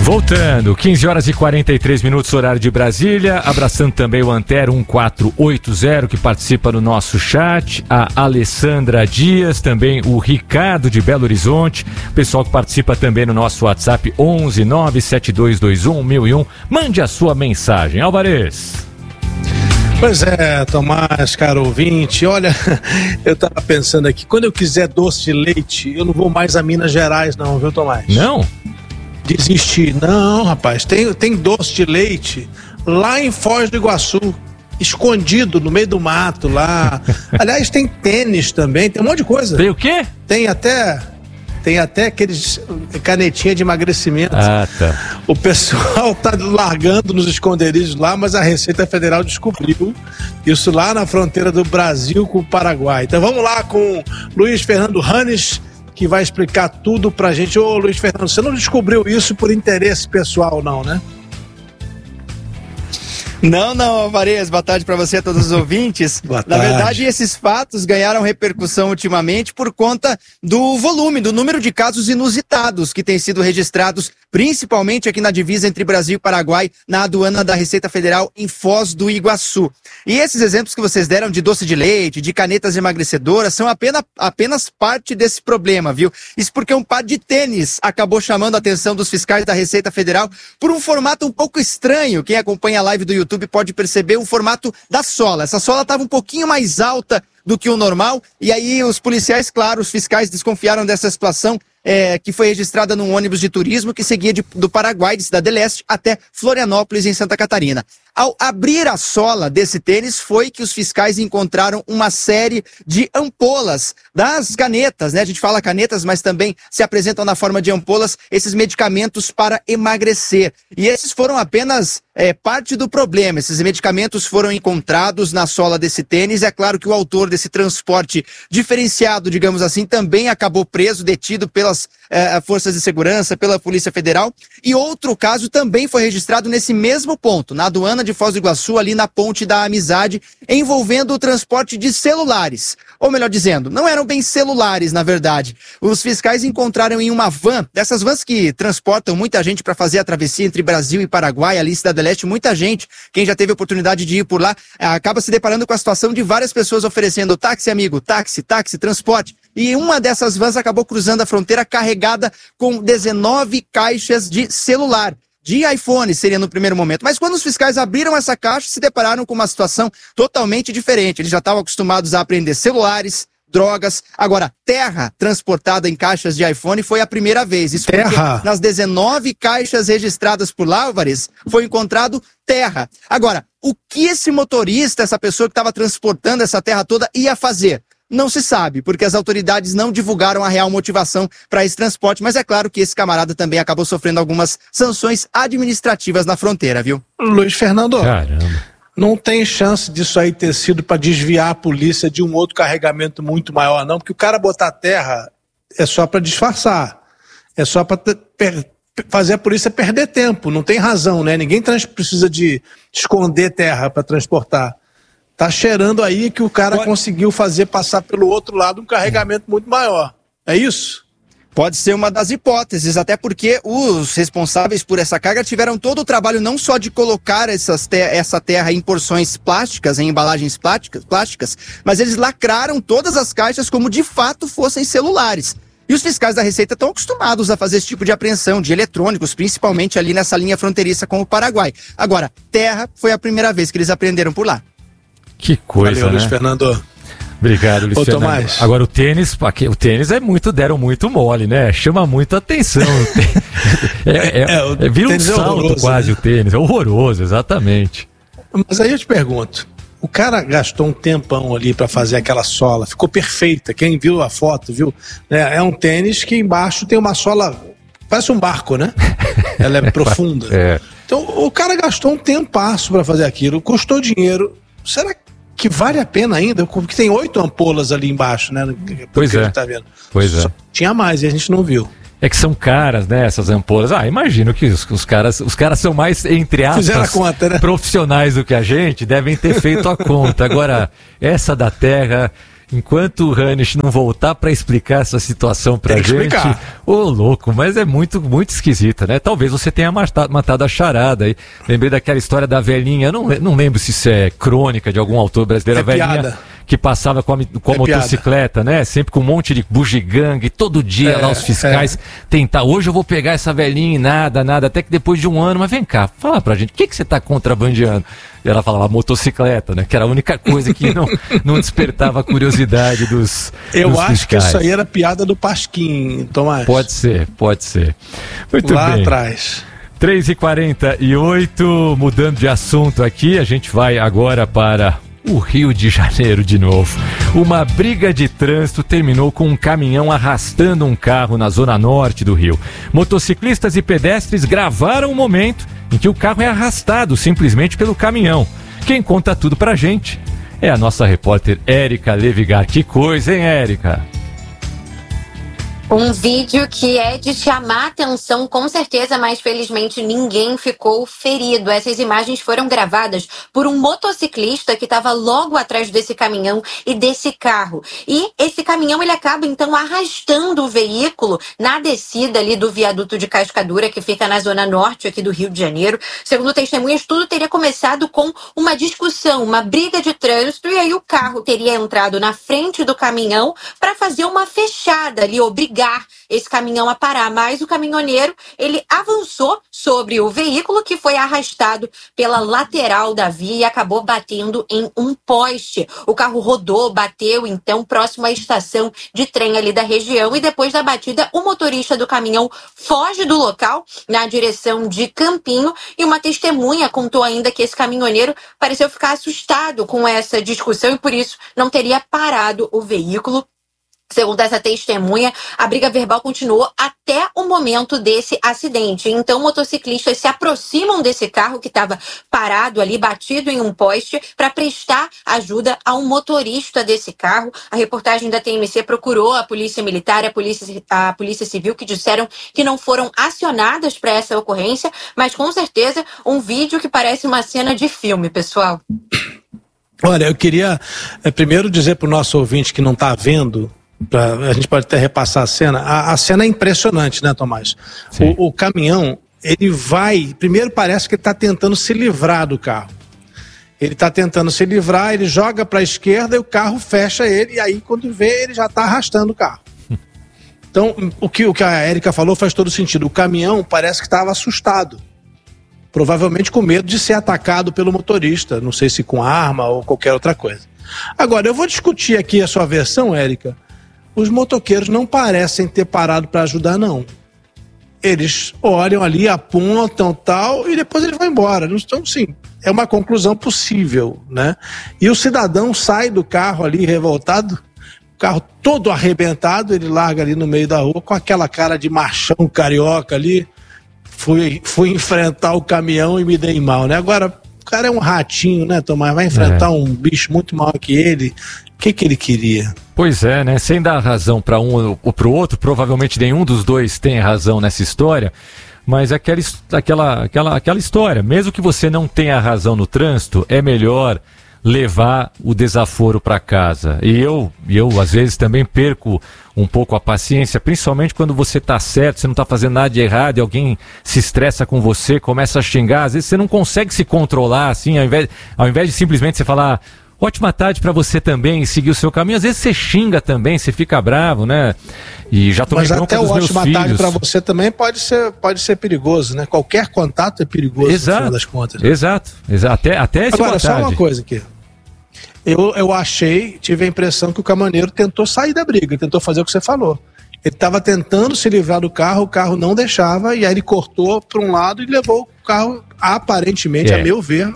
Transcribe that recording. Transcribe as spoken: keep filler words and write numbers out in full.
Voltando, quinze horas e quarenta e três minutos, horário de Brasília, abraçando também o Antero um quatro oito zero que participa no nosso chat, a Alessandra Dias, também o Ricardo de Belo Horizonte, pessoal que participa também no nosso WhatsApp onze nove sete dois dois um um mil e um, mande a sua mensagem. Alvarez. Pois é, Tomás, caro ouvinte, olha, eu tava pensando aqui, quando eu quiser doce de leite, eu não vou mais a Minas Gerais não, viu, Tomás? Não? Desistir. Não, rapaz, tem, tem doce de leite lá em Foz do Iguaçu, escondido no meio do mato lá. Aliás, tem tênis também, tem um monte de coisa. Tem o quê? Tem até, tem até aqueles canetinha de emagrecimento. Ah, tá. O pessoal tá largando nos esconderijos lá, mas a Receita Federal descobriu isso lá na fronteira do Brasil com o Paraguai. Então vamos lá com Luiz Fernando Hannes, que vai explicar tudo pra gente. Ô Luiz Fernando, você não descobriu isso por interesse pessoal não, né? Não, não, Alvarez, boa tarde para você e a todos os ouvintes. Boa Na tarde. verdade, esses fatos ganharam repercussão ultimamente por conta do volume, do número de casos inusitados que têm sido registrados, principalmente aqui na divisa entre Brasil e Paraguai, na aduana da Receita Federal em Foz do Iguaçu. E esses exemplos que vocês deram de doce de leite, de canetas emagrecedoras, são apenas, apenas parte desse problema, viu? Isso porque um par de tênis acabou chamando a atenção dos fiscais da Receita Federal por um formato um pouco estranho. Quem acompanha a live do YouTube pode perceber o formato da sola. Essa sola estava um pouquinho mais alta do que o normal, e aí os policiais, claro, os fiscais desconfiaram dessa situação, é, que foi registrada num ônibus de turismo que seguia de, do Paraguai, de Cidade Leste, até Florianópolis, em Santa Catarina. Ao abrir a sola desse tênis, foi que os fiscais encontraram uma série de ampolas das canetas, né? A gente fala canetas, mas também se apresentam na forma de ampolas esses medicamentos para emagrecer. E esses foram apenas é, parte do problema. Esses medicamentos foram encontrados na sola desse tênis. É claro que o autor desse transporte diferenciado, digamos assim, também acabou preso, detido pelas é, forças de segurança, pela Polícia Federal. E outro caso também foi registrado nesse mesmo ponto, na aduana de Foz do Iguaçu, ali na Ponte da Amizade, envolvendo o transporte de celulares. Ou melhor dizendo, não eram bem celulares, na verdade. Os fiscais encontraram em uma van, dessas vans que transportam muita gente para fazer a travessia entre Brasil e Paraguai, ali em Cidade Leste, muita gente, quem já teve a oportunidade de ir por lá, acaba se deparando com a situação de várias pessoas oferecendo táxi, amigo, táxi, táxi, transporte. E uma dessas vans acabou cruzando a fronteira carregada com dezenove caixas de celular. De iPhone seria no primeiro momento. Mas quando os fiscais abriram essa caixa, se depararam com uma situação totalmente diferente. Eles já estavam acostumados a apreender celulares, drogas. Agora, terra transportada em caixas de iPhone foi a primeira vez. Isso porque Terra. nas dezenove caixas registradas por lá, Alvarez, foi encontrado terra. Agora, o que esse motorista, essa pessoa que estava transportando essa terra toda, ia fazer? Não se sabe, porque as autoridades não divulgaram a real motivação para esse transporte, mas é claro que esse camarada também acabou sofrendo algumas sanções administrativas na fronteira, viu? Luiz Fernando, Caramba. não tem chance disso aí ter sido para desviar a polícia de um outro carregamento muito maior, não, porque o cara botar terra é só para disfarçar, é só para fazer a polícia perder tempo, não tem razão, né? Ninguém trans- precisa de esconder terra para transportar. Tá cheirando aí que o cara Pode... conseguiu fazer passar pelo outro lado um carregamento muito maior. É isso? Pode ser uma das hipóteses, até porque os responsáveis por essa carga tiveram todo o trabalho não só de colocar essas te- essa terra em porções plásticas, em embalagens plásticas, plásticas, mas eles lacraram todas as caixas como de fato fossem celulares. E os fiscais da Receita estão acostumados a fazer esse tipo de apreensão de eletrônicos, principalmente ali nessa linha fronteiriça com o Paraguai. Agora, terra foi a primeira vez que eles apreenderam por lá. Que coisa, Valeu, né? Luiz Fernando. Obrigado, Luiz Ô, Fernando. Tomás. Agora o tênis, aqui, o tênis é muito, deram muito mole, né? Chama muito atenção. é, é, É, o é, vira um tênis é salto horroroso, quase, né? o tênis. É horroroso, exatamente. Mas aí eu te pergunto, o cara gastou um tempão ali para fazer aquela sola, ficou perfeita, quem viu a foto, viu? É, é um tênis que embaixo tem uma sola, parece um barco, né? Ela é profunda. É. Então o cara gastou um tempasso para fazer aquilo, custou dinheiro. Será que vale a pena ainda? Porque tem oito ampolas ali embaixo, né? Pois que é. a gente tá vendo. Pois é. Só tinha mais e a gente não viu. É que são caras, né, essas ampolas. Ah, imagino que os, os caras os caras são mais, entre Fizeram a aspas, conta, né? profissionais do que a gente, devem ter feito a conta. Agora, essa da terra, enquanto o Hanisch não voltar para explicar essa situação pra gente, ô oh, louco, mas é muito, muito esquisita, né? Talvez você tenha matado, matado a charada aí. Lembrei daquela história da velhinha, eu não, não lembro se isso é crônica de algum autor brasileiro, é a velhinha piada. Que passava com a, com a é motocicleta, piada. Né? Sempre com um monte de bugigangue, todo dia é, lá os fiscais é. tentar, hoje eu vou pegar essa velhinha e nada, nada, até que depois de um ano, mas vem cá, fala pra gente, o que, que você tá contrabandeando? E ela falava motocicleta, né? Que era a única coisa que não, não despertava a curiosidade dos Eu dos acho fiscais. que isso aí era piada do Pasquim, Tomás. Pode ser, pode ser. Muito lá bem. atrás. três e quarenta e oito, mudando de assunto aqui, a gente vai agora para o Rio de Janeiro de novo. Uma briga de trânsito terminou com um caminhão arrastando um carro na zona norte do Rio. Motociclistas e pedestres gravaram o momento em que o carro é arrastado simplesmente pelo caminhão. Quem conta tudo pra gente é a nossa repórter Érica Levigar. Que coisa, hein, Érica? Um vídeo que é de chamar atenção, com certeza, mas felizmente ninguém ficou ferido. Essas imagens foram gravadas por um motociclista que estava logo atrás desse caminhão e desse carro. E esse caminhão, ele acaba então arrastando o veículo na descida ali do viaduto de Cascadura, que fica na zona norte aqui do Rio de Janeiro. Segundo testemunhas, tudo teria começado com uma discussão, uma briga de trânsito, e aí o carro teria entrado na frente do caminhão para fazer uma fechada ali, obrigar esse caminhão a parar, mas o caminhoneiro, ele avançou sobre o veículo, que foi arrastado pela lateral da via e acabou batendo em um poste. O carro rodou, bateu então próximo à estação de trem ali da região, e depois da batida o motorista do caminhão foge do local na direção de Campinho, e uma testemunha contou ainda que esse caminhoneiro pareceu ficar assustado com essa discussão e por isso não teria parado o veículo. Segundo essa testemunha, a briga verbal continuou até o momento desse acidente. Então, motociclistas se aproximam desse carro que estava parado ali, batido em um poste, para prestar ajuda ao motorista desse carro. A reportagem da T M C procurou a Polícia Militar e a Polícia, a Polícia Civil, que disseram que não foram acionadas para essa ocorrência, mas com certeza um vídeo que parece uma cena de filme, pessoal. Olha, eu queria é, primeiro dizer para o nosso ouvinte que não está vendo, pra, a gente pode até repassar a cena, a, a cena é impressionante, né, Tomás? O, o caminhão, ele vai, primeiro parece que ele está tentando se livrar do carro. Ele está tentando se livrar, ele joga para a esquerda e o carro fecha ele, e aí quando vê, ele já está arrastando o carro. Então, o que, o que a Érica falou faz todo sentido. O caminhão parece que estava assustado. Provavelmente com medo de ser atacado pelo motorista, não sei se com arma ou qualquer outra coisa. Agora, eu vou discutir aqui a sua versão, Érica. Os motoqueiros não parecem ter parado para ajudar, não. Eles olham ali, apontam tal, e depois eles vão embora. Então, sim, é uma conclusão possível, né? E o cidadão sai do carro ali revoltado, o carro todo arrebentado, ele larga ali no meio da rua com aquela cara de machão carioca ali. Fui, fui enfrentar o caminhão e me dei mal, né? Agora, o cara é um ratinho, né, Tomás? Vai enfrentar é. um bicho muito maior que ele. O que que ele queria? Pois é, né? Sem dar razão para um ou para o outro, provavelmente nenhum dos dois tem razão nessa história, mas aquela, aquela, aquela, aquela história, mesmo que você não tenha razão no trânsito, é melhor levar o desaforo para casa. E eu, eu, às vezes, também perco um pouco a paciência, principalmente quando você está certo, você não está fazendo nada de errado e alguém se estressa com você, começa a xingar, às vezes você não consegue se controlar, assim, ao invés, ao invés de simplesmente você falar ótima tarde para você também e seguir o seu caminho, às vezes você xinga também, você fica bravo, né? E já tomei bronca dos meus filhos. Mas até o ótima tarde para você também pode ser, pode ser perigoso, né? Qualquer contato é perigoso, exato, no final das contas. Né? Exato, exato. Até, até esse Agora, só uma coisa aqui. Eu, eu achei, tive a impressão que o caminhoneiro tentou sair da briga, tentou fazer o que você falou. Ele estava tentando se livrar do carro, o carro não deixava, e aí ele cortou para um lado e levou o carro, aparentemente, é. a meu ver,